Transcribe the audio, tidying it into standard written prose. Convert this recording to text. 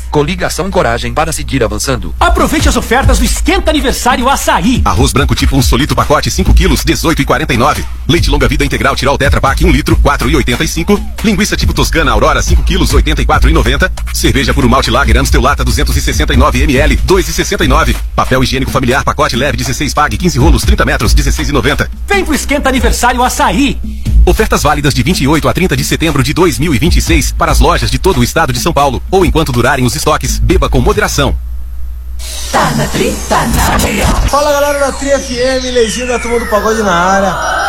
Coligação Coragem para seguir avançando. Aproveite as ofertas do Esquenta Aniversário Açaí. Arroz branco tipo 1 solito pacote 5 quilos, 18,49. Leite longa vida integral Tirol Tetra Pak 1 litro, 4,85. Linguiça tipo Toscana Aurora 5 quilos, 84,90. Cerveja Puro Malte Lager Amstel Lata 269 ml, 2,69. Papel higiênico familiar pacote leve 16 Pag 15 rolos 30 metros, 16,90. Vem pro Esquenta Aniversário Açaí. Ofertas válidas de 28 a 30 de setembro de 2026 para as lojas de todo o estado de São Paulo ou enquanto durarem os estoques. Beba com moderação. Tá na Tri, tá na melhor. Fala galera da Tri FM, Leginho da Turma do Pagode na área.